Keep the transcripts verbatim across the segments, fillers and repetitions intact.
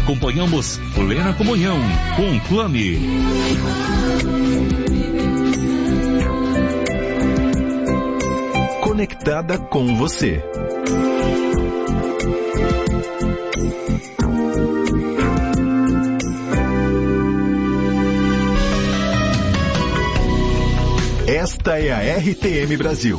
Acompanhamos plena comunhão com Clame. Conectada com você. Esta é a R T M Brasil.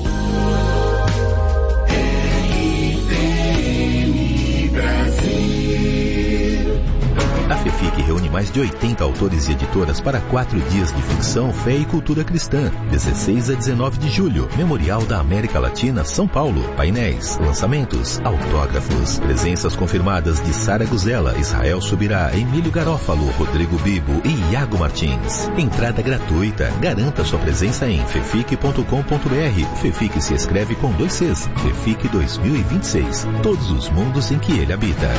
A FEFIC reúne mais de oitenta autores e editoras para quatro dias de ficção, fé e cultura cristã. dezesseis a dezenove de julho, Memorial da América Latina, São Paulo. Painéis, lançamentos, autógrafos. Presenças confirmadas de Sara Guzella, Israel Subirá, Emílio Garófalo, Rodrigo Bibo e Iago Martins. Entrada gratuita. Garanta sua presença em fefic ponto com ponto br. FEFIC se escreve com dois Cs. FEFIC dois mil e vinte e seis. Todos os mundos em que ele habita.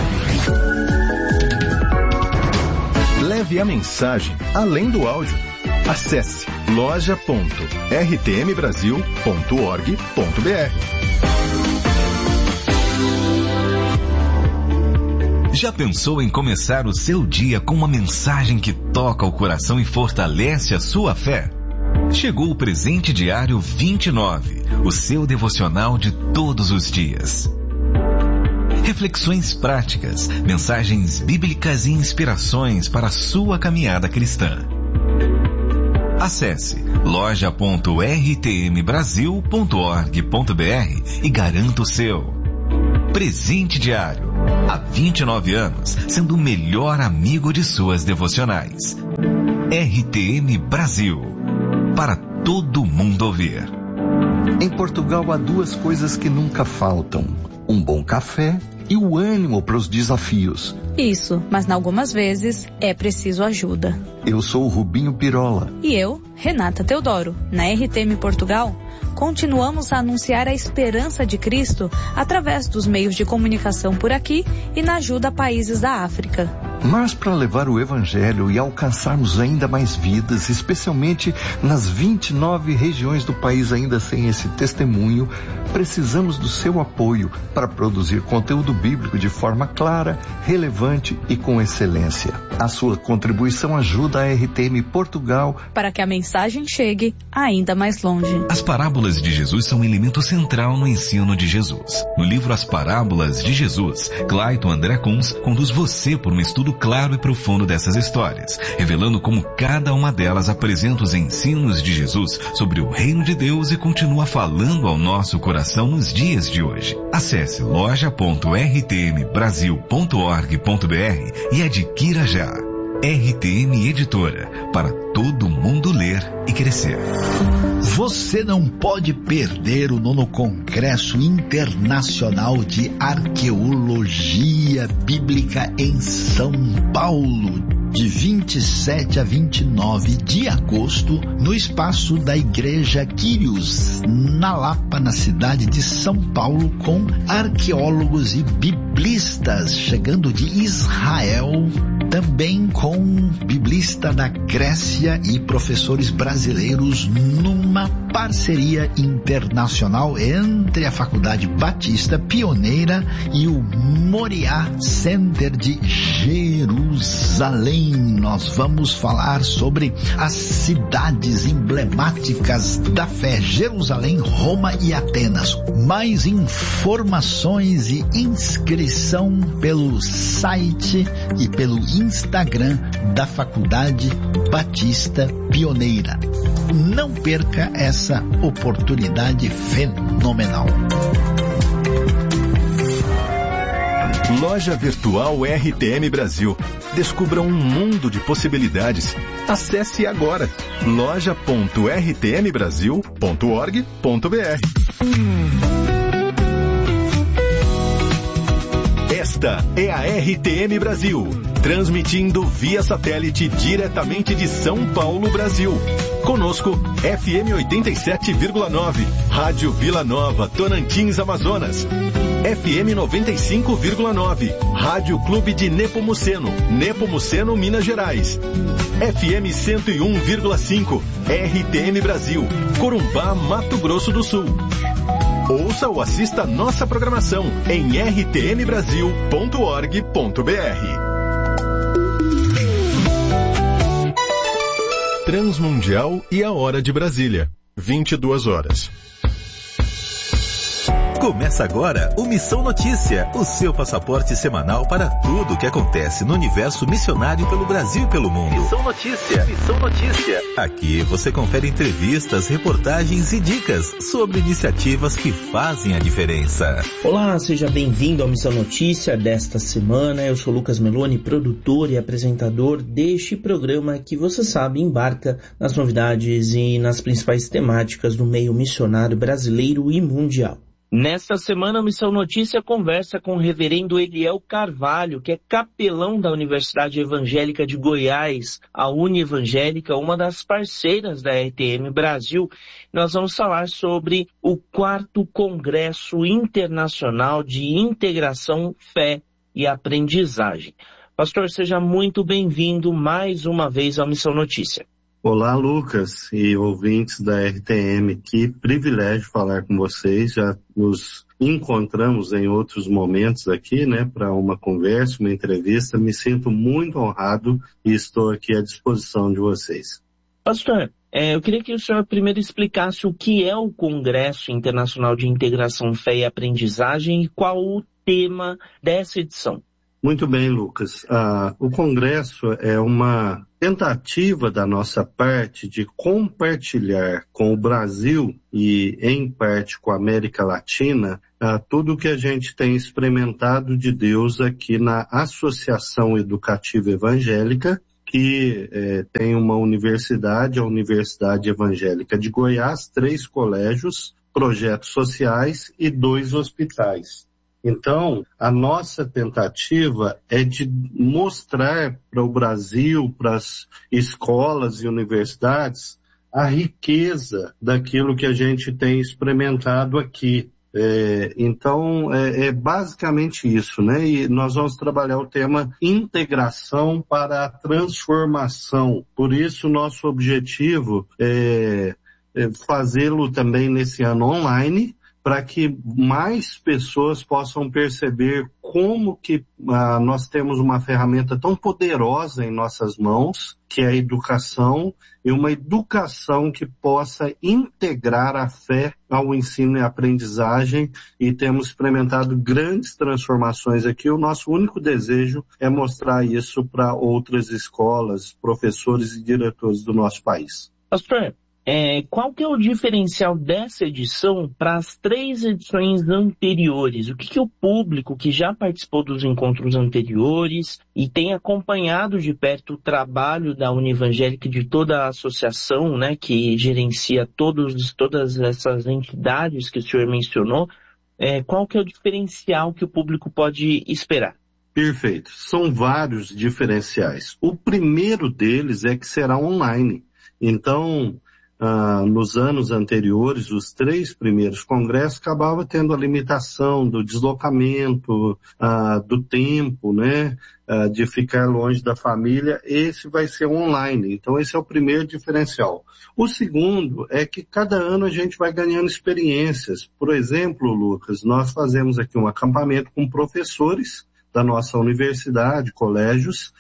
Leve a mensagem além do áudio. Acesse loja ponto r t m brasil ponto org ponto b r. Já pensou em começar o seu dia com uma mensagem que toca o coração e fortalece a sua fé? Chegou o Presente Diário vinte e nove, o seu devocional de todos os dias. Reflexões práticas, mensagens bíblicas e inspirações para a sua caminhada cristã. Acesse loja ponto r t m brasil ponto org ponto b r e garanta o seu. Presente Diário. Há vinte e nove anos, sendo o melhor amigo de suas devocionais. R T M Brasil. Para todo mundo ouvir. Em Portugal há duas coisas que nunca faltam: um bom café e o ânimo para os desafios. Isso, mas algumas vezes é preciso ajuda. Eu sou o Rubinho Pirola. E eu, Renata Teodoro. Na R T M Portugal, continuamos a anunciar a esperança de Cristo através dos meios de comunicação por aqui e na ajuda a países da África. Mas para levar o Evangelho e alcançarmos ainda mais vidas, especialmente nas vinte e nove regiões do país ainda sem esse testemunho, precisamos do seu apoio para produzir conteúdo bíblico de forma clara, relevante e com excelência. A sua contribuição ajuda a R T M Portugal para que a mensagem chegue ainda mais longe. As parábolas de Jesus são um elemento central no ensino de Jesus. No livro As Parábolas de Jesus, Clayton André Kunz conduz você por um estudo claro e profundo dessas histórias, revelando como cada uma delas apresenta os ensinos de Jesus sobre o reino de Deus e continua falando ao nosso coração nos dias de hoje. Acesse loja ponto r t m brasil ponto org ponto b r e adquira já. R T M Editora, para todo mundo ler e crescer. Você não pode perder o nono Congresso Internacional de Arqueologia Bíblica em São Paulo, de vinte e sete a vinte e nove de agosto, no espaço da Igreja Quírios, na Lapa, na cidade de São Paulo, com arqueólogos e biblistas chegando de Israel, também com biblista da Grécia e professores brasileiros, numa parceria internacional entre a Faculdade Batista Pioneira e o Moriá Center de Jerusalém. Nós vamos falar sobre as cidades emblemáticas da fé: Jerusalém, Roma e Atenas. Mais informações e inscrição pelo site e pelo Instagram da Faculdade Batista Pioneira. Não perca essa oportunidade fenomenal. Loja Virtual R T M Brasil. Descubra um mundo de possibilidades. Acesse agora loja ponto r t m brasil ponto org ponto b r. Esta é a R T M Brasil, transmitindo via satélite diretamente de São Paulo, Brasil. Conosco, F M oitenta e sete vírgula nove, Rádio Vila Nova, Tocantins, Amazonas. F M noventa e cinco vírgula nove, Rádio Clube de Nepomuceno, Nepomuceno, Minas Gerais. F M cento e um vírgula cinco, R T M Brasil, Corumbá, Mato Grosso do Sul. Ouça ou assista nossa programação em r t m brasil ponto org ponto b r. Transmundial e a hora de Brasília, vinte e duas horas. Começa agora o Missão Notícia, o seu passaporte semanal para tudo o que acontece no universo missionário pelo Brasil e pelo mundo. Missão Notícia, Missão Notícia. Aqui você confere entrevistas, reportagens e dicas sobre iniciativas que fazem a diferença. Olá, seja bem-vindo ao Missão Notícia desta semana. Eu sou Lucas Meloni, produtor e apresentador deste programa que, você sabe, embarca nas novidades e nas principais temáticas do meio missionário brasileiro e mundial. Nesta semana, a Missão Notícia conversa com o reverendo Eliel Carvalho, que é capelão da Universidade Evangélica de Goiás, a Unievangélica, uma das parceiras da R T M Brasil. Nós vamos falar sobre o quarto Congresso Internacional de Integração, Fé e Aprendizagem. Pastor, seja muito bem-vindo mais uma vez ao Missão Notícia. Olá, Lucas e ouvintes da R T M, que privilégio falar com vocês. Já nos encontramos em outros momentos aqui, né, para uma conversa, uma entrevista. Me sinto muito honrado e estou aqui à disposição de vocês. Pastor, é, eu queria que o senhor primeiro explicasse o que é o Congresso Internacional de Integração, Fé e Aprendizagem e qual o tema dessa edição. Muito bem, Lucas. Ah, o Congresso é uma tentativa da nossa parte de compartilhar com o Brasil e, em parte, com a América Latina, ah, tudo o que a gente tem experimentado de Deus aqui na Associação Educativa Evangélica, que eh, tem uma universidade, a Universidade Evangélica de Goiás, três colégios, projetos sociais e dois hospitais. Então, a nossa tentativa é de mostrar para o Brasil, para as escolas e universidades, a riqueza daquilo que a gente tem experimentado aqui. É, então, é, é basicamente isso, né? E nós vamos trabalhar o tema integração para a transformação. Por isso, nosso objetivo é, é fazê-lo também nesse ano online, para que mais pessoas possam perceber como que ah, nós temos uma ferramenta tão poderosa em nossas mãos, que é a educação, e uma educação que possa integrar a fé ao ensino e aprendizagem, e temos experimentado grandes transformações aqui. O nosso único desejo é mostrar isso para outras escolas, professores e diretores do nosso país. Pastor, É, qual que é o diferencial dessa edição para as três edições anteriores? O que, que o público que já participou dos encontros anteriores e tem acompanhado de perto o trabalho da Unievangélica e de toda a associação, né, que gerencia todos, todas essas entidades que o senhor mencionou, é, qual que é o diferencial que o público pode esperar? Perfeito. São vários diferenciais. O primeiro deles é que será online. Então, Ah, nos anos anteriores, os três primeiros congressos acabava tendo a limitação do deslocamento, ah, do tempo, né, ah, de ficar longe da família. Esse vai ser online. Então, esse é o primeiro diferencial. O segundo é que cada ano a gente vai ganhando experiências. Por exemplo, Lucas, nós fazemos aqui um acampamento com professores da nossa universidade, colégios.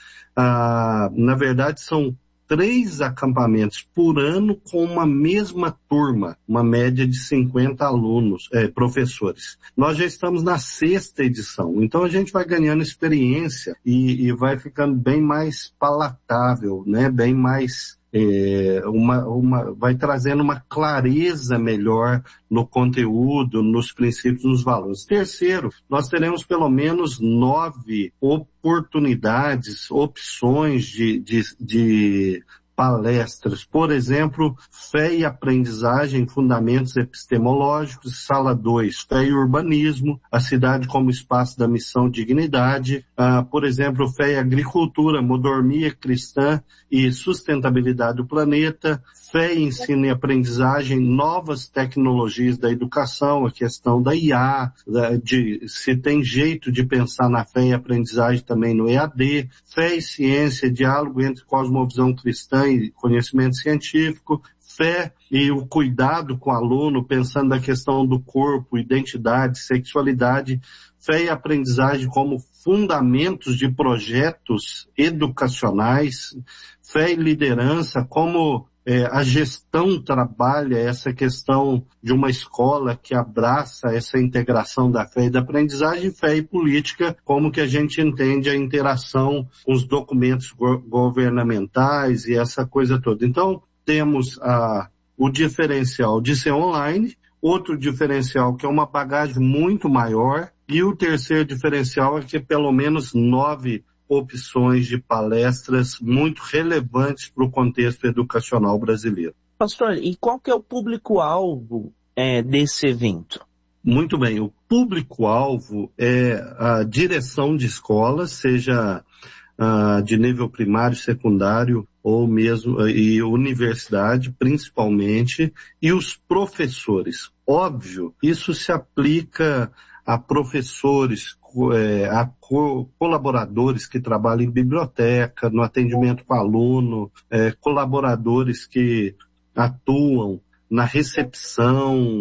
Ah, na verdade, são três acampamentos por ano com uma mesma turma, uma média de cinquenta alunos, é, professores. Nós já estamos na sexta edição, então a gente vai ganhando experiência e, e vai ficando bem mais palatável, né? Bem mais, é, uma, uma, vai trazendo uma clareza melhor no conteúdo, nos princípios, nos valores. Terceiro, nós teremos pelo menos nove oportunidades, opções de, de, de palestras. Por exemplo, Fé e Aprendizagem, Fundamentos Epistemológicos. Sala dois, Fé e Urbanismo, a cidade como espaço da missão dignidade. Ah, por exemplo, Fé e Agricultura, Mordomia cristã e sustentabilidade do planeta. Fé, ensino e aprendizagem, novas tecnologias da educação, a questão da I A, de se tem jeito de pensar na fé e aprendizagem também no E A D, fé e ciência, diálogo entre cosmovisão cristã e conhecimento científico, fé e o cuidado com o aluno, pensando na questão do corpo, identidade, sexualidade, fé e aprendizagem como fundamentos de projetos educacionais, fé e liderança, como é, a gestão trabalha essa questão de uma escola que abraça essa integração da fé e da aprendizagem, fé e política, como que a gente entende a interação com os documentos go- governamentais e essa coisa toda. Então, temos a, o diferencial de ser online, outro diferencial que é uma bagagem muito maior, e o terceiro diferencial é que pelo menos nove opções de palestras muito relevantes para o contexto educacional brasileiro. Pastor, e qual que é o público-alvo é, desse evento? Muito bem, o público-alvo é a direção de escolas, seja uh, de nível primário, secundário ou mesmo e universidade, principalmente, e os professores. Óbvio, isso se aplica a professores, a co- colaboradores que trabalham em biblioteca, no atendimento com aluno, é, colaboradores que atuam na recepção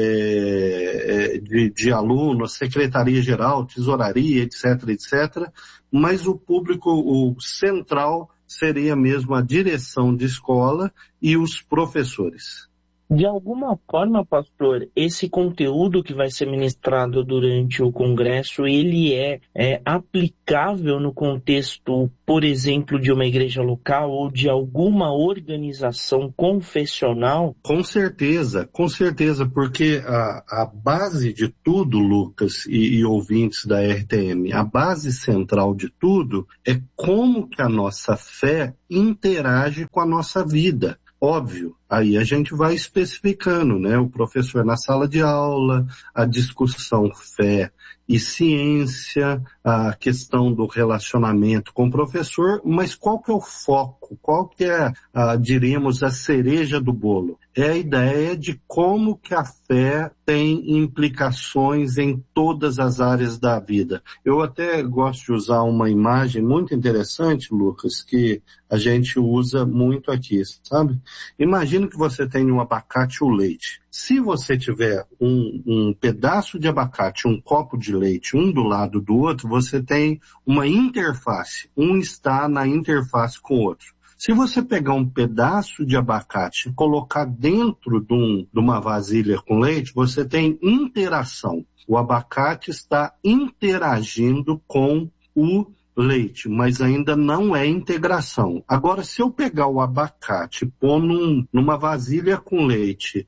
é, de, de aluno, secretaria-geral, tesouraria, etc, etcétera. Mas o público o central seria mesmo a direção de escola e os professores. De alguma forma, pastor, esse conteúdo que vai ser ministrado durante o congresso, ele é, é aplicável no contexto, por exemplo, de uma igreja local ou de alguma organização confessional? Com certeza, com certeza, porque a, a base de tudo, Lucas e, e ouvintes da R T M, a base central de tudo é como que a nossa fé interage com a nossa vida. Óbvio, aí a gente vai especificando, né? O professor na sala de aula, a discussão fé e ciência, a questão do relacionamento com o professor, mas qual que é o foco? Qual que é, a, diríamos, a cereja do bolo? É a ideia de como que a fé tem implicações em todas as áreas da vida. Eu até gosto de usar uma imagem muito interessante, Lucas, que a gente usa muito aqui, sabe? Imagina que você tem um abacate e o leite. Se você tiver um, um pedaço de abacate, um copo de leite, um do lado do outro, você tem uma interface. Um está na interface com o outro. Se você pegar um pedaço de abacate e colocar dentro de, um, de uma vasilha com leite, você tem interação. O abacate está interagindo com o leite, mas ainda não é integração. Agora, se eu pegar o abacate, pôr num, numa vasilha com leite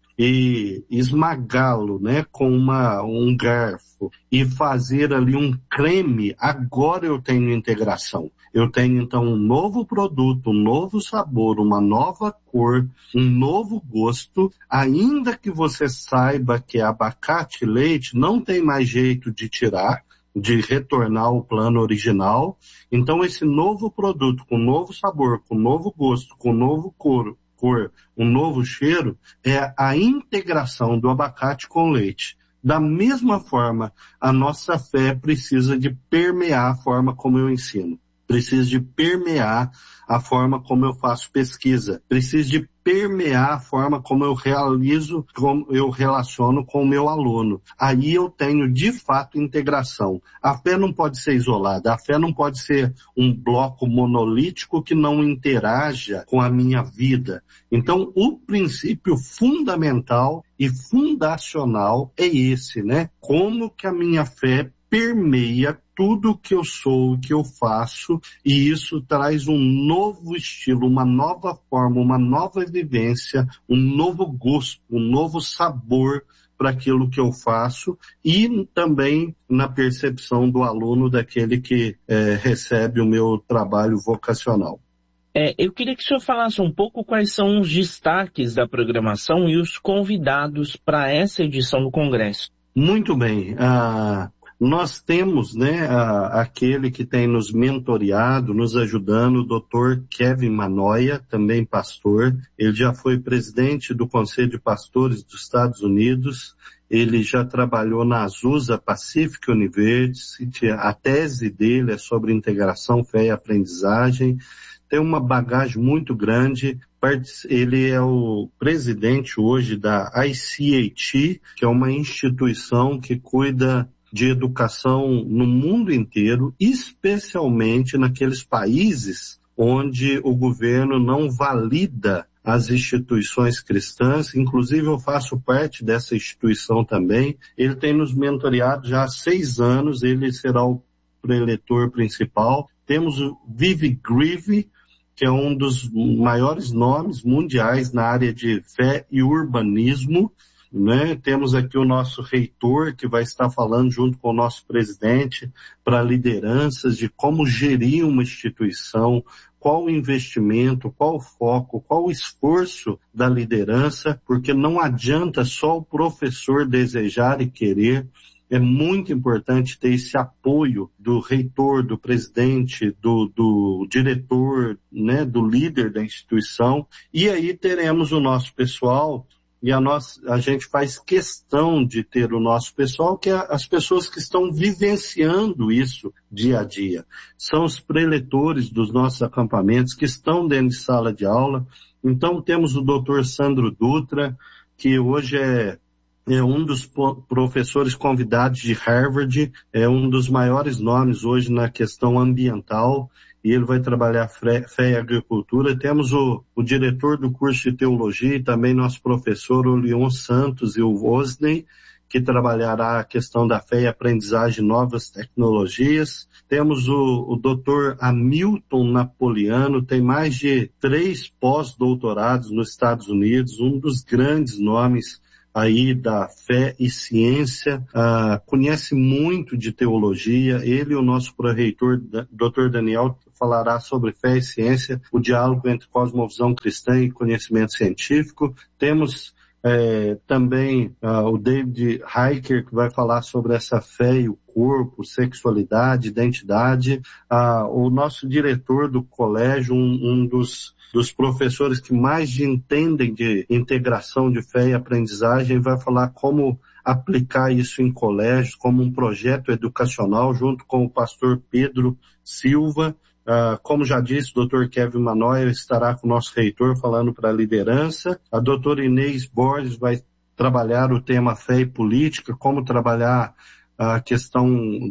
e esmagá-lo, né, com uma, um garfo e fazer ali um creme, agora eu tenho integração. Eu tenho, então, um novo produto, um novo sabor, uma nova cor, um novo gosto, ainda que você saiba que é abacate e leite, não tem mais jeito de tirar, de retornar ao plano original. Então, esse novo produto, com novo sabor, com novo gosto, com novo cor, cor, um novo cheiro, é a integração do abacate com leite. Da mesma forma, a nossa fé precisa de permear a forma como eu ensino. Precisa de permear a forma como eu faço pesquisa. Precisa de permear a forma como eu realizo, como eu relaciono com o meu aluno. Aí eu tenho, de fato, integração. A fé não pode ser isolada. A fé não pode ser um bloco monolítico que não interaja com a minha vida. Então, o princípio fundamental e fundacional é esse, né? Como que a minha fé permeia tudo que eu sou, que eu faço, e isso traz um novo estilo, uma nova forma, uma nova vivência, um novo gosto, um novo sabor para aquilo que eu faço, e também na percepção do aluno, daquele que é, recebe o meu trabalho vocacional. É, eu queria que o senhor falasse um pouco quais são os destaques da programação e os convidados para essa edição do Congresso. Muito bem. Ah, nós temos, né, a, aquele que tem nos mentoreado, nos ajudando, o doutor Kevin Manoia, também pastor. Ele já foi presidente do Conselho de Pastores dos Estados Unidos. Ele já trabalhou na Azusa Pacific University. A tese dele é sobre integração, fé e aprendizagem. Tem uma bagagem muito grande. Ele é o presidente hoje da I C A T, que é uma instituição que cuida de educação no mundo inteiro, especialmente naqueles países onde o governo não valida as instituições cristãs. Inclusive eu faço parte dessa instituição também. Ele tem nos mentoreado já há seis anos, ele será o preletor principal. Temos o Vivi Grieve, que é um dos maiores nomes mundiais na área de fé e urbanismo, né? Temos aqui o nosso reitor, que vai estar falando junto com o nosso presidente para lideranças de como gerir uma instituição, qual o investimento, qual o foco, qual o esforço da liderança, porque não adianta só o professor desejar e querer. É muito importante ter esse apoio do reitor, do presidente, do, do diretor, né, do líder da instituição. E aí teremos o nosso pessoal, e a, nossa, a gente faz questão de ter o nosso pessoal, que é as pessoas que estão vivenciando isso dia a dia. São os preletores dos nossos acampamentos que estão dentro de sala de aula. Então temos o doutor Sandro Dutra, que hoje é é um dos professores convidados de Harvard, é um dos maiores nomes hoje na questão ambiental, e ele vai trabalhar fé e agricultura. Temos o, o diretor do curso de teologia e também nosso professor, o Leon Santos e o Osney, que trabalhará a questão da fé e aprendizagem, novas tecnologias. Temos o, o doutor Hamilton Napoliano, tem mais de três pós-doutorados nos Estados Unidos, um dos grandes nomes aí da fé e ciência, uh, conhece muito de teologia. Ele e o nosso pró-reitor, doutor Daniel, falará sobre fé e ciência, o diálogo entre cosmovisão cristã e conhecimento científico. Temos é, também uh, o David Heiker, que vai falar sobre essa fé e o corpo, sexualidade, identidade. Uh, o nosso diretor do colégio, um, um dos dos professores que mais entendem de integração de fé e aprendizagem, vai falar como aplicar isso em colégios, como um projeto educacional, junto com o pastor Pedro Silva. Uh, como já disse, o doutor Kevin Manoel estará com o nosso reitor falando para a liderança. A doutora Inês Borges vai trabalhar o tema fé e política, como trabalhar a questão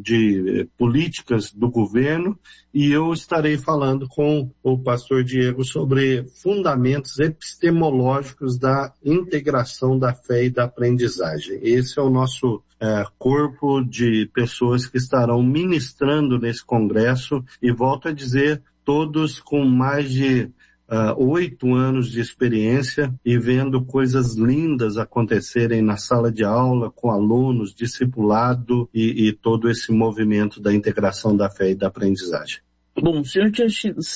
de políticas do governo, e eu estarei falando com o pastor Diego sobre fundamentos epistemológicos da integração da fé e da aprendizagem. Esse é o nosso é, corpo de pessoas que estarão ministrando nesse congresso, e volto a dizer, todos com mais de oito uh, anos de experiência e vendo coisas lindas acontecerem na sala de aula, com alunos, discipulado e, e todo esse movimento da integração da fé e da aprendizagem. Bom, o senhor tinha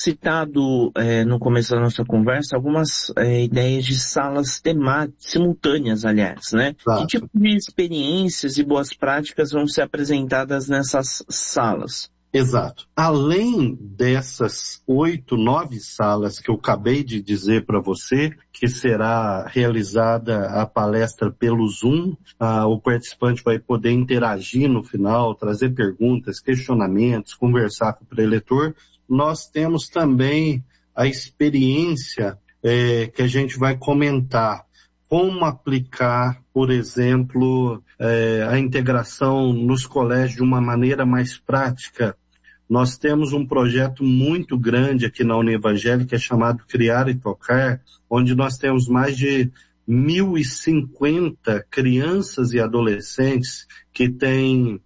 citado é, no começo da nossa conversa algumas é, ideias de salas temáticas, simultâneas, aliás, né? Claro. Que tipo de experiências e boas práticas vão ser apresentadas nessas salas? Exato. Além dessas oito, nove salas que eu acabei de dizer para você, que será realizada a palestra pelo Zoom, ah, o participante vai poder interagir no final, trazer perguntas, questionamentos, conversar com o preletor. Nós temos também a experiência eh, que a gente vai comentar. Como aplicar, por exemplo, eh, a integração nos colégios de uma maneira mais prática. Nós temos um projeto muito grande aqui na Univangélica, que é chamado Criar e Tocar, onde nós temos mais de mil e cinquenta crianças e adolescentes que têm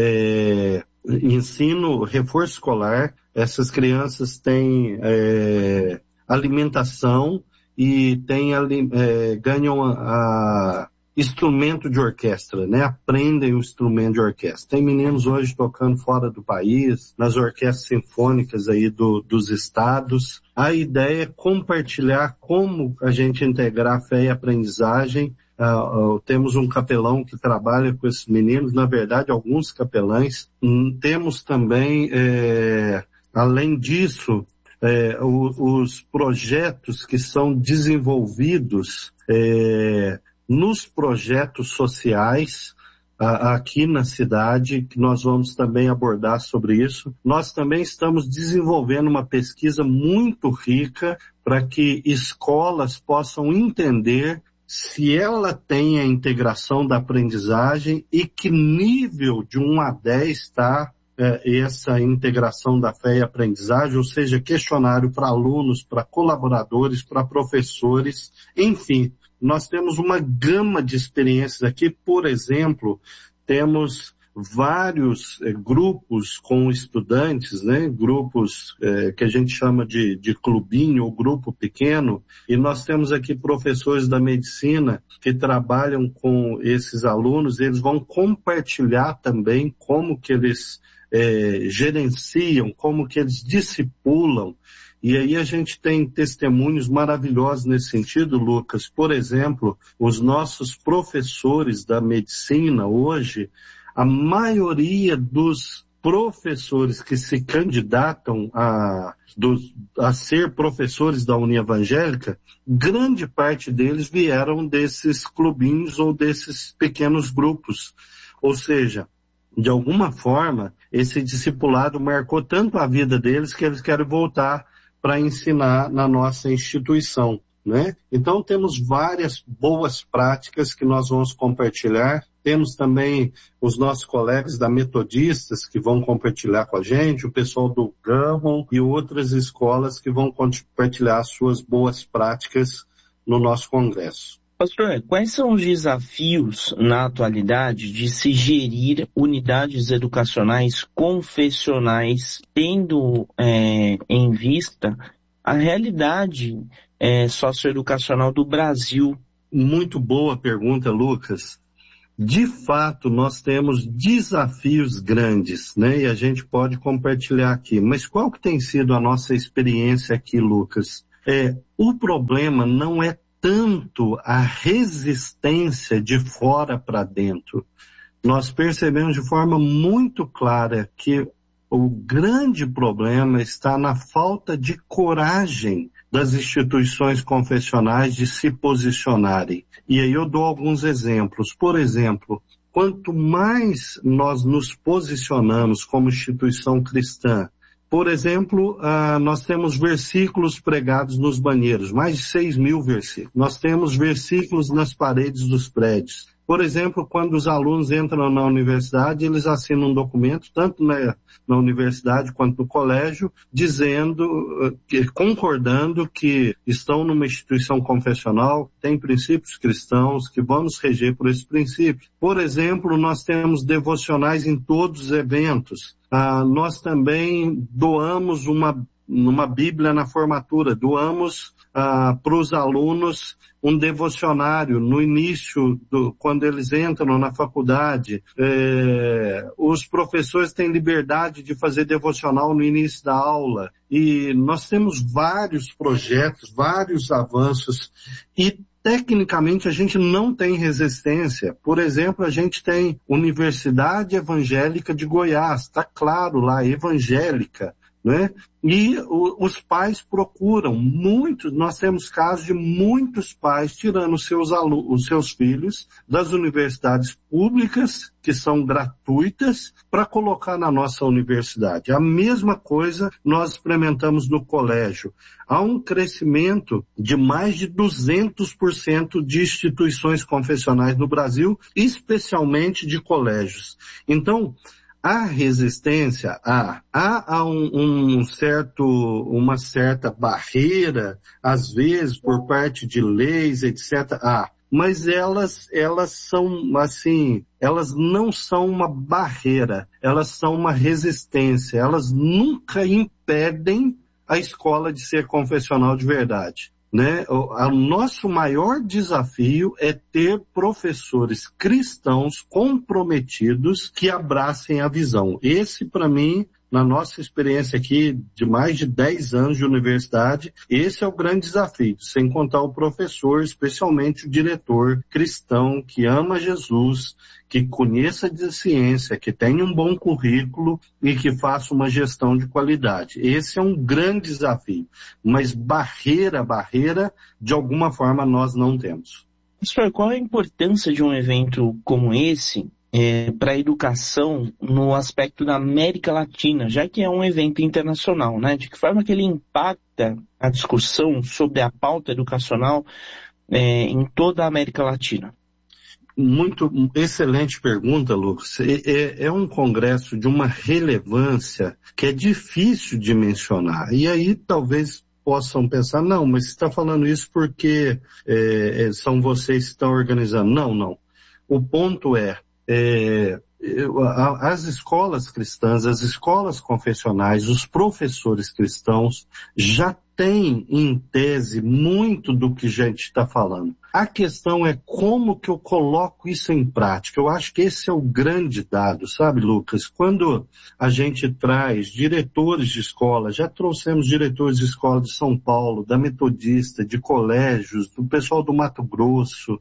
é, ensino, reforço escolar. Essas crianças têm é, alimentação e têm, é, ganham a, a instrumento de orquestra, né? Aprendem o instrumento de orquestra. Tem meninos hoje tocando fora do país, nas orquestras sinfônicas aí do, dos estados. A ideia é compartilhar como a gente integrar fé e aprendizagem. Uh, uh, temos um capelão que trabalha com esses meninos, na verdade, alguns capelães. Hum, temos também, é, além disso, é, o, os projetos que são desenvolvidos é, nos projetos sociais uh, aqui na cidade, que nós vamos também abordar sobre isso. Nós também estamos desenvolvendo uma pesquisa muito rica para que escolas possam entender se ela tem a integração da aprendizagem e que nível de um a dez está é, essa integração da fé e aprendizagem, ou seja, questionário para alunos, para colaboradores, para professores, enfim, nós temos uma gama de experiências aqui. Por exemplo, temos vários eh, grupos com estudantes, né? Grupos eh, que a gente chama de, de clubinho ou grupo pequeno, e nós temos aqui professores da medicina que trabalham com esses alunos, eles vão compartilhar também como que eles eh, gerenciam, como que eles discipulam. E aí a gente tem testemunhos maravilhosos nesse sentido, Lucas. Por exemplo, os nossos professores da medicina hoje, a maioria dos professores que se candidatam a, dos, a ser professores da União Evangélica, grande parte deles vieram desses clubinhos ou desses pequenos grupos. Ou seja, de alguma forma, esse discipulado marcou tanto a vida deles que eles querem voltar para ensinar na nossa instituição, né? Então temos várias boas práticas que nós vamos compartilhar. Temos também os nossos colegas da Metodistas que vão compartilhar com a gente, o pessoal do Gammon e outras escolas que vão compartilhar suas boas práticas no nosso congresso. Pastor, quais são os desafios na atualidade de se gerir unidades educacionais confessionais, tendo é, em vista a realidade é, socioeducacional do Brasil? Muito boa pergunta, Lucas. De fato, nós temos desafios grandes, né? E a gente pode compartilhar aqui. Mas qual que tem sido a nossa experiência aqui, Lucas? É, o problema não é tanto a resistência de fora para dentro. Nós percebemos de forma muito clara que o grande problema está na falta de coragem das instituições confessionais de se posicionarem. E aí eu dou alguns exemplos. Por exemplo, quanto mais nós nos posicionamos como instituição cristã, por exemplo, uh, nós temos versículos pregados nos banheiros, mais de seis mil versículos. Nós temos versículos nas paredes dos prédios. Por exemplo, quando os alunos entram na universidade, eles assinam um documento, tanto na, na universidade quanto no colégio, dizendo, uh, que, concordando que estão numa instituição confessional, tem princípios cristãos, que vamos reger por esses princípios. Por exemplo, nós temos devocionais em todos os eventos. Ah, nós também doamos uma, uma Bíblia na formatura, doamos ah, para os alunos um devocionário no início, do, quando eles entram na faculdade. É, os professores têm liberdade de fazer devocional no início da aula. E nós temos vários projetos, vários avanços e tecnicamente, a gente não tem resistência. Por exemplo, a gente tem Universidade Evangélica de Goiás, está claro lá, evangélica, né? E o, os pais procuram, muitos, nós temos casos de muitos pais tirando os seus, alunos, os seus filhos das universidades públicas, que são gratuitas, para colocar na nossa universidade. A mesma coisa nós experimentamos no colégio. Há um crescimento de mais de duzentos por cento de instituições confessionais no Brasil, especialmente de colégios. Então, há resistência, há, há, há um, um certo, uma certa barreira, às vezes por parte de leis, etcétera. Há, mas elas, elas são assim, elas não são uma barreira, elas são uma resistência, elas nunca impedem a escola de ser confessional de verdade. Né? O, o nosso maior desafio é ter professores cristãos comprometidos que abracem a visão. Esse, para mim, na nossa experiência aqui de mais de dez anos de universidade, esse é o grande desafio, sem contar o professor, especialmente o diretor cristão que ama Jesus, que conheça de ciência, que tenha um bom currículo e que faça uma gestão de qualidade. Esse é um grande desafio, mas barreira, barreira, de alguma forma nós não temos. Pastor, qual a importância de um evento como esse é, para a educação no aspecto da América Latina, já que é um evento internacional, né? De que forma que ele impacta a discussão sobre a pauta educacional é, em toda a América Latina? Muito excelente pergunta, Lucas. É, é um congresso de uma relevância que é difícil de mencionar. E aí talvez possam pensar, não, mas você está falando isso porque é, são vocês que estão organizando. Não, não. O ponto é, é as escolas cristãs, as escolas confessionais, os professores cristãos já têm, em tese, muito do que a gente está falando. A questão é como que eu coloco isso em prática. Eu acho que esse é o grande dado, sabe, Lucas? Quando a gente traz diretores de escola, já trouxemos diretores de escola de São Paulo, da Metodista, de colégios, do pessoal do Mato Grosso,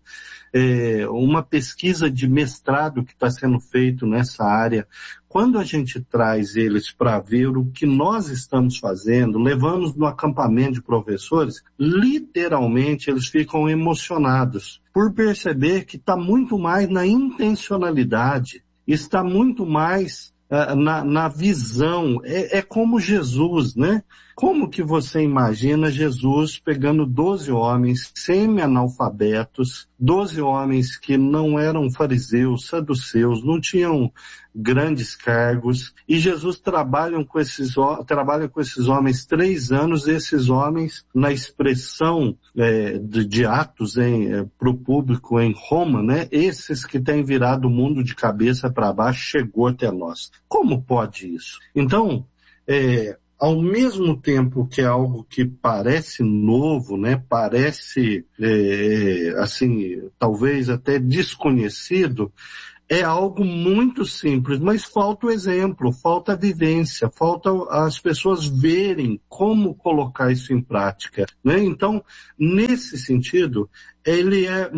é, uma pesquisa de mestrado que está sendo feito nessa área. Quando a gente traz eles para ver o que nós estamos fazendo, levamos no acampamento de professores, literalmente eles ficam emocionados por perceber que está muito mais na intencionalidade, está muito mais uh, na, na visão. É, é como Jesus, né? Como que você imagina Jesus pegando doze homens semi-analfabetos, doze homens que não eram fariseus, saduceus, não tinham grandes cargos, e Jesus trabalha com esses, trabalha com esses homens três anos, e esses homens, na expressão é, de, de Atos é, para o público em Roma, né, esses que têm virado o mundo de cabeça para baixo, chegou até nós. Como pode isso? Então, é, ao mesmo tempo que é algo que parece novo, né, parece, é, assim, talvez até desconhecido, é algo muito simples, mas falta o exemplo, falta a vivência, falta as pessoas verem como colocar isso em prática, né? Então, nesse sentido, ele é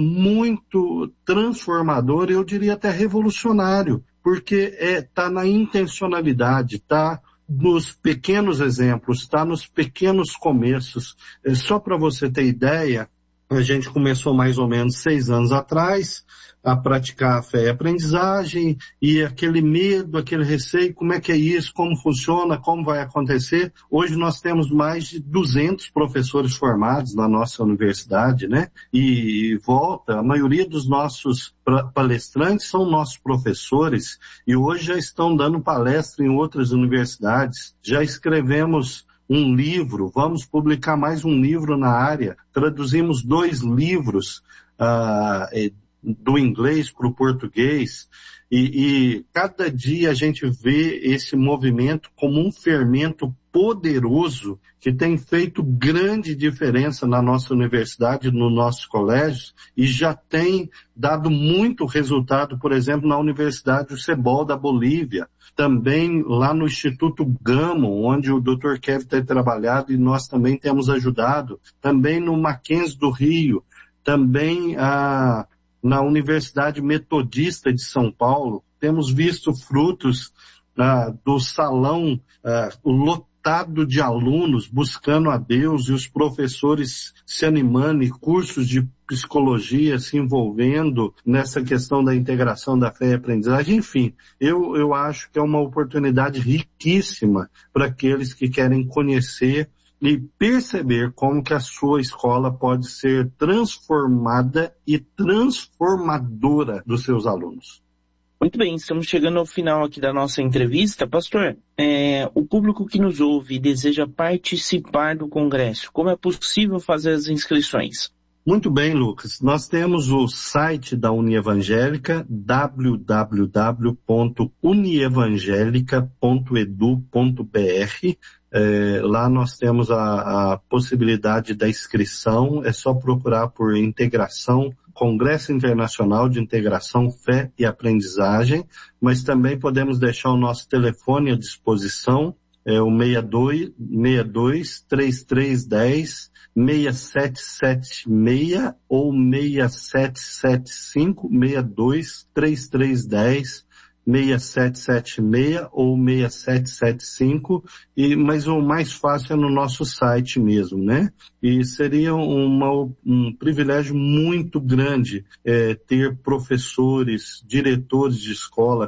muito transformador, eu diria até revolucionário, porque está na intencionalidade, está nos pequenos exemplos, está nos pequenos começos. É, só para você ter ideia, a gente começou mais ou menos seis anos atrás a praticar a fé e a aprendizagem, e aquele medo, aquele receio, como é que é isso, como funciona, como vai acontecer. Hoje nós temos mais de duzentos professores formados na nossa universidade, né? E, e volta, a maioria dos nossos palestrantes são nossos professores, e hoje já estão dando palestra em outras universidades. Já escrevemos um livro, vamos publicar mais um livro na área, traduzimos dois livros, ah, do inglês para o português, e, e cada dia a gente vê esse movimento como um fermento poderoso que tem feito grande diferença na nossa universidade, nos nossos colégios, e já tem dado muito resultado, por exemplo, na Universidade do Cebol da Bolívia, também lá no Instituto Gammon, onde o doutor Kevin tem trabalhado e nós também temos ajudado, também no Mackenzie do Rio, também a na Universidade Metodista de São Paulo, temos visto frutos ah, do salão ah, lotado de alunos buscando a Deus, e os professores se animando, e cursos de psicologia se envolvendo nessa questão da integração da fé e aprendizagem. Enfim, eu, eu acho que é uma oportunidade riquíssima para aqueles que querem conhecer e perceber como que a sua escola pode ser transformada e transformadora dos seus alunos. Muito bem, estamos chegando ao final aqui da nossa entrevista. Pastor, é, o público que nos ouve e deseja participar do congresso, como é possível fazer as inscrições? Muito bem, Lucas. Nós temos o site da Unievangélica, w w w ponto unievangelica ponto e d u ponto b r. É, lá nós temos a, a possibilidade da inscrição, é só procurar por integração, Congresso Internacional de Integração, Fé e Aprendizagem, mas também podemos deixar o nosso telefone à disposição, é o seis dois, seis dois, três três um zero, seis sete sete seis ou seis sete sete cinco, seis dois, três três um zero, seis sete sete seis ou seis sete sete cinco, e, mas o mais fácil é no nosso site mesmo, né? E seria uma, um privilégio muito grande é, ter professores, diretores de escola,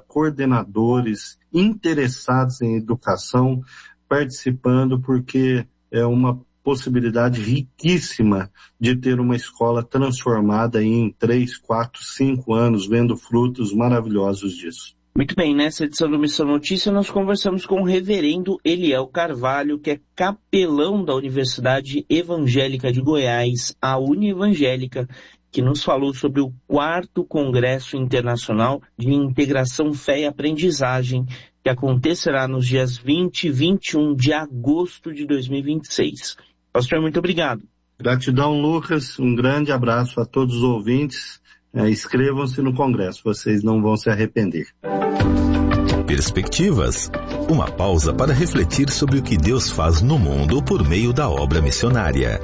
coordenadores interessados em educação participando, porque é uma possibilidade riquíssima de ter uma escola transformada em três, quatro, cinco anos, vendo frutos maravilhosos disso. Muito bem, nessa edição do Missão Notícia nós conversamos com o reverendo Eliel Carvalho, que é capelão da Universidade Evangélica de Goiás, a Unievangélica, que nos falou sobre o quarto Congresso Internacional de Integração, Fé e Aprendizagem, que acontecerá nos dias vinte e vinte e um de agosto de dois mil e vinte e seis. Pastor, muito obrigado. Gratidão, Lucas. Um grande abraço a todos os ouvintes. É, inscrevam-se no Congresso, vocês não vão se arrepender. Perspectivas. Uma pausa para refletir sobre o que Deus faz no mundo por meio da obra missionária.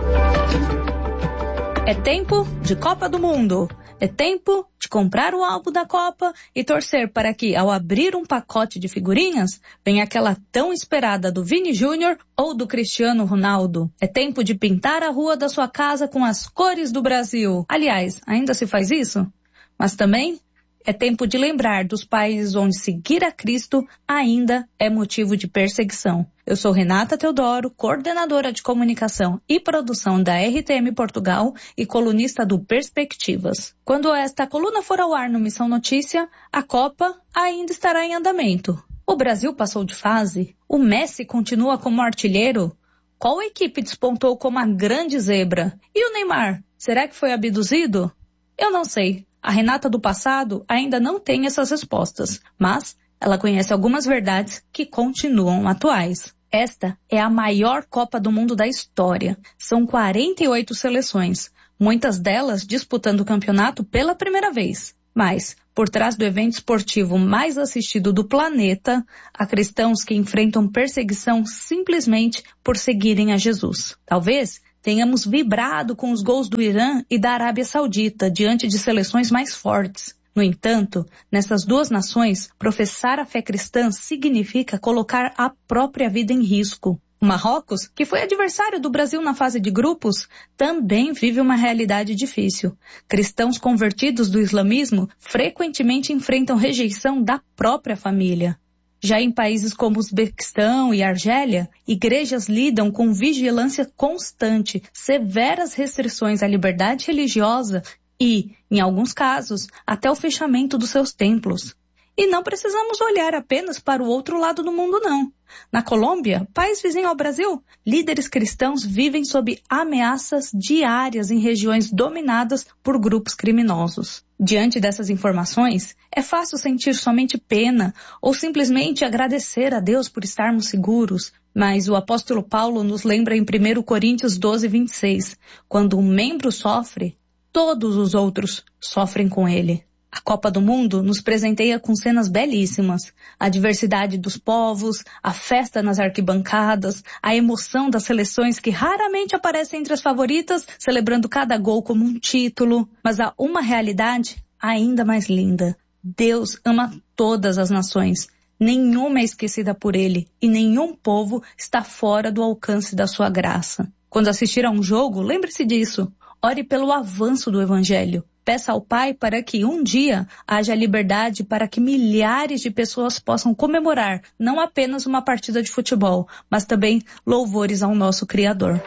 É tempo de Copa do Mundo. É tempo de comprar o álbum da Copa e torcer para que, ao abrir um pacote de figurinhas, venha aquela tão esperada do Vini Júnior ou do Cristiano Ronaldo. É tempo de pintar a rua da sua casa com as cores do Brasil. Aliás, ainda se faz isso? Mas também é tempo de lembrar dos países onde seguir a Cristo ainda é motivo de perseguição. Eu sou Renata Teodoro, coordenadora de comunicação e produção da R T M Portugal e colunista do Perspectivas. Quando esta coluna for ao ar no Missão Notícia, a Copa ainda estará em andamento. O Brasil passou de fase? O Messi continua como artilheiro? Qual equipe despontou como a grande zebra? E o Neymar? Será que foi abduzido? Eu não sei. A Renata do passado ainda não tem essas respostas, mas ela conhece algumas verdades que continuam atuais. Esta é a maior Copa do Mundo da história. São quarenta e oito seleções, muitas delas disputando o campeonato pela primeira vez. Mas, por trás do evento esportivo mais assistido do planeta, há cristãos que enfrentam perseguição simplesmente por seguirem a Jesus. Talvez tenhamos vibrado com os gols do Irã e da Arábia Saudita diante de seleções mais fortes. No entanto, nessas duas nações, professar a fé cristã significa colocar a própria vida em risco. O Marrocos, que foi adversário do Brasil na fase de grupos, também vive uma realidade difícil. Cristãos convertidos do islamismo frequentemente enfrentam rejeição da própria família. Já em países como Uzbequistão e Argélia, igrejas lidam com vigilância constante, severas restrições à liberdade religiosa e, em alguns casos, até o fechamento dos seus templos. E não precisamos olhar apenas para o outro lado do mundo, não. Na Colômbia, país vizinho ao Brasil, líderes cristãos vivem sob ameaças diárias em regiões dominadas por grupos criminosos. Diante dessas informações, é fácil sentir somente pena ou simplesmente agradecer a Deus por estarmos seguros. Mas o apóstolo Paulo nos lembra em primeira Coríntios doze, vinte e seis, quando um membro sofre, todos os outros sofrem com ele. A Copa do Mundo nos presenteia com cenas belíssimas. A diversidade dos povos, a festa nas arquibancadas, a emoção das seleções que raramente aparecem entre as favoritas, celebrando cada gol como um título. Mas há uma realidade ainda mais linda. Deus ama todas as nações. Nenhuma é esquecida por Ele e nenhum povo está fora do alcance da sua graça. Quando assistir a um jogo, lembre-se disso. Ore pelo avanço do Evangelho. Peça ao Pai para que um dia haja liberdade para que milhares de pessoas possam comemorar não apenas uma partida de futebol, mas também louvores ao nosso Criador.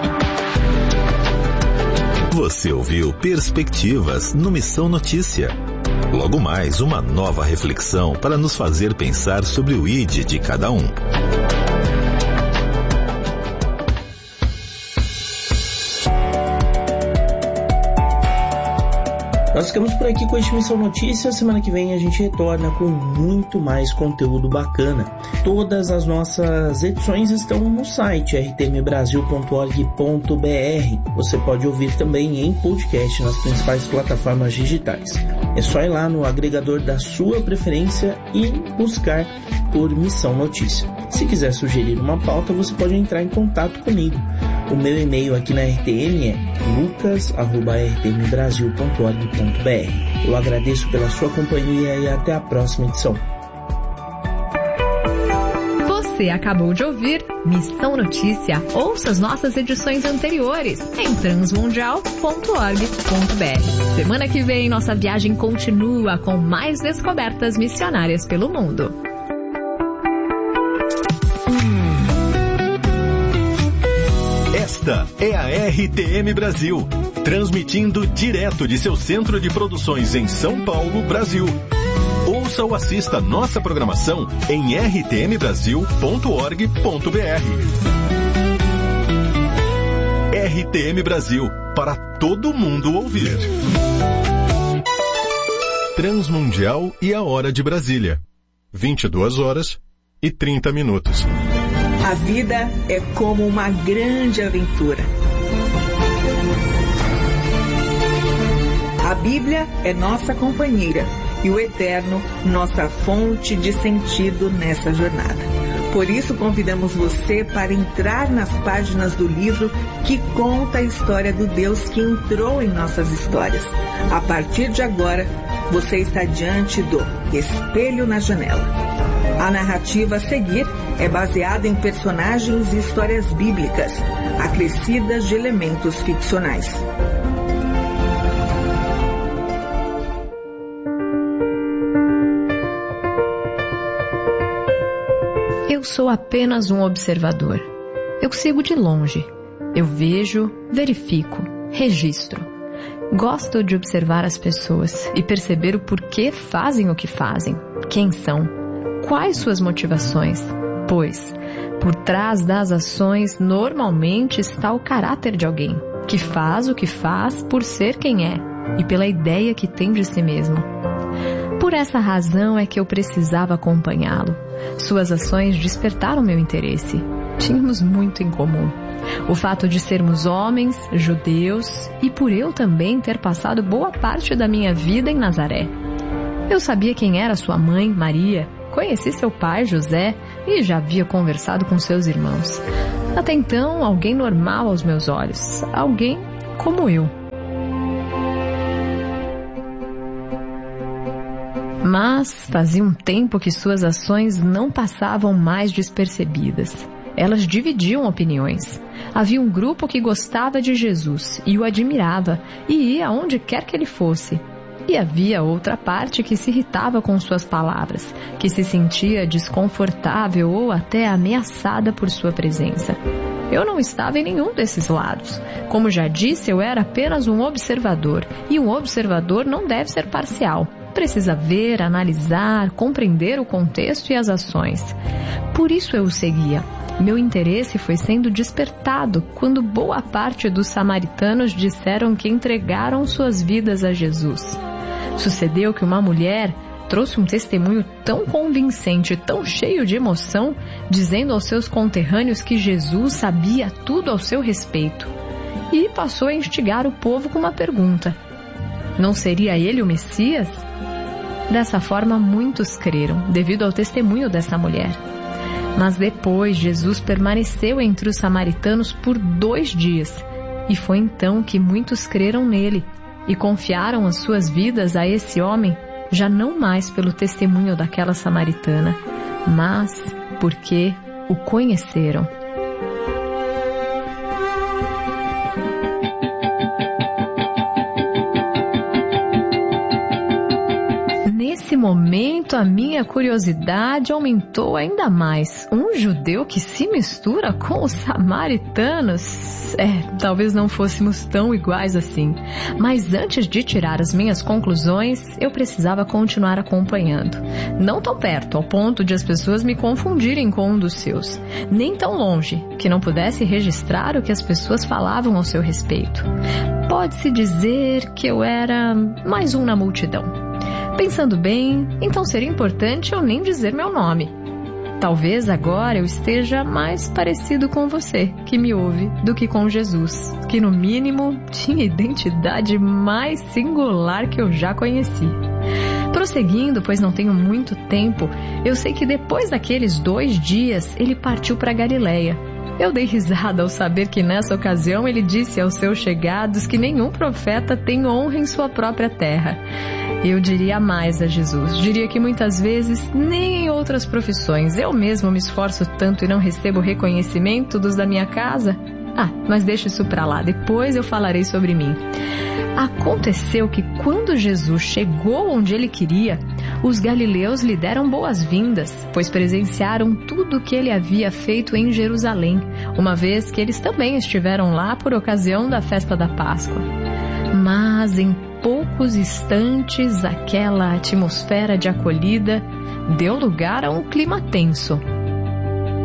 Você ouviu Perspectivas no Missão Notícia. Logo mais, uma nova reflexão para nos fazer pensar sobre o I D de cada um. Nós ficamos por aqui com este Missão Notícia. Semana que vem a gente retorna com muito mais conteúdo bacana. Todas as nossas edições estão no site r t m brasil ponto org ponto b r. Você pode ouvir também em podcast nas principais plataformas digitais. É só ir lá no agregador da sua preferência e buscar por Missão Notícia. Se quiser sugerir uma pauta, você pode entrar em contato comigo. O meu e-mail aqui na R T M é lucas arroba r t m brasil ponto org ponto b r. Eu agradeço pela sua companhia e até a próxima edição. Você acabou de ouvir Missão Notícia. Ouça as nossas edições anteriores em transmundial ponto org ponto b r. Semana que vem, nossa viagem continua com mais descobertas missionárias pelo mundo. Esta é a R T M Brasil, transmitindo direto de seu centro de produções em São Paulo, Brasil. Ouça ou assista nossa programação em r t m brasil ponto org ponto b r. R T M Brasil, para todo mundo ouvir. Transmundial e a Hora de Brasília. vinte e duas horas e trinta minutos. A vida é como uma grande aventura. A Bíblia é nossa companheira e o Eterno, nossa fonte de sentido nessa jornada. Por isso, convidamos você para entrar nas páginas do livro que conta a história do Deus que entrou em nossas histórias. A partir de agora, você está diante do Espelho na Janela. A narrativa a seguir é baseada em personagens e histórias bíblicas, acrescidas de elementos ficcionais. Eu sou apenas um observador. Eu sigo de longe. Eu vejo, verifico, registro. Gosto de observar as pessoas e perceber o porquê fazem o que fazem, quem são, quais suas motivações, pois, por trás das ações normalmente está o caráter de alguém, que faz o que faz por ser quem é e pela ideia que tem de si mesmo. Por essa razão é que eu precisava acompanhá-lo. Suas ações despertaram meu interesse. Tínhamos muito em comum. O fato de sermos homens, judeus, e por eu também ter passado boa parte da minha vida em Nazaré. Eu sabia quem era sua mãe, Maria, conheci seu pai, José, e já havia conversado com seus irmãos. Até então, alguém normal aos meus olhos, alguém como eu. Mas fazia um tempo que suas ações não passavam mais despercebidas. Elas dividiam opiniões. Havia um grupo que gostava de Jesus e o admirava e ia aonde quer que ele fosse. E havia outra parte que se irritava com suas palavras, que se sentia desconfortável ou até ameaçada por sua presença. Eu não estava em nenhum desses lados. Como já disse, eu era apenas um observador, e um observador não deve ser parcial. Precisa ver, analisar, compreender o contexto e as ações. Por isso eu o seguia. Meu interesse foi sendo despertado quando boa parte dos samaritanos disseram que entregaram suas vidas a Jesus. Sucedeu que uma mulher trouxe um testemunho tão convincente, tão cheio de emoção, dizendo aos seus conterrâneos que Jesus sabia tudo ao seu respeito. E passou a instigar o povo com uma pergunta: não seria ele o Messias? Dessa forma, muitos creram, devido ao testemunho dessa mulher. Mas depois, Jesus permaneceu entre os samaritanos por dois dias. E foi então que muitos creram nele e confiaram as suas vidas a esse homem, já não mais pelo testemunho daquela samaritana, mas porque o conheceram. Nesse momento, a minha curiosidade aumentou ainda mais. Um judeu que se mistura com os samaritanos? É, talvez não fôssemos tão iguais assim. Mas antes de tirar as minhas conclusões, eu precisava continuar acompanhando. Não tão perto, ao ponto de as pessoas me confundirem com um dos seus. Nem tão longe, que não pudesse registrar o que as pessoas falavam ao seu respeito. Pode-se dizer que eu era mais um na multidão. Pensando bem, então seria importante eu nem dizer meu nome. Talvez agora eu esteja mais parecido com você, que me ouve, do que com Jesus, que no mínimo tinha a identidade mais singular que eu já conheci. Prosseguindo, pois não tenho muito tempo, eu sei que depois daqueles dois dias ele partiu para Galileia. Eu dei risada ao saber que nessa ocasião ele disse aos seus chegados que nenhum profeta tem honra em sua própria terra. Eu diria mais a Jesus, diria que muitas vezes, nem em outras profissões, eu mesmo me esforço tanto e não recebo reconhecimento dos da minha casa. Ah, mas deixa isso pra lá, depois eu falarei sobre mim. Aconteceu que quando Jesus chegou onde ele queria, os galileus lhe deram boas-vindas, pois presenciaram tudo o que ele havia feito em Jerusalém, uma vez que eles também estiveram lá por ocasião da festa da Páscoa. Mas em poucos instantes, aquela atmosfera de acolhida deu lugar a um clima tenso.